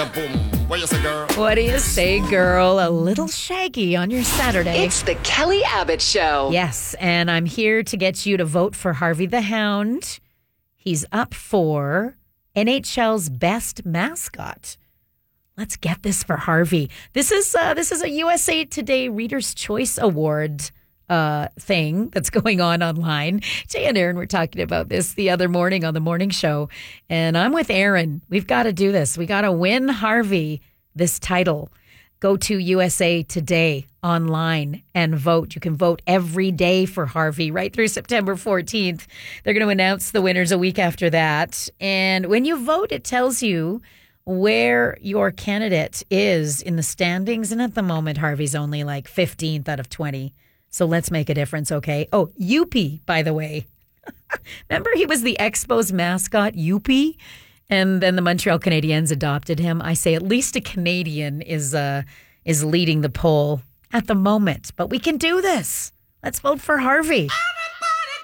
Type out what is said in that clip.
Boom. What you say, girl? What do you say, girl? A little shaggy on your Saturday. It's the Kelly Abbott Show. Yes, and I'm here to get you to vote for Harvey the Hound. He's up for NHL's best mascot. Let's get this for Harvey. This is a USA Today Reader's Choice Award thing that's going on online. Jay and Aaron were talking about this the other morning on the morning show, and I'm with Aaron. We've got to do this. We got to win Harvey this title. Go to USA Today online and vote. You can vote every day for Harvey right through September 14th. They're going to announce the winners a week after that. And when you vote, it tells you where your candidate is in the standings. And at the moment, Harvey's only like 15th out of 20. So let's make a difference, okay? Oh, Youppi, by the way. Remember he was the Expos mascot, Youppi? And then the Montreal Canadiens adopted him. I say at least a Canadian is leading the poll at the moment. But we can do this. Let's vote for Harvey.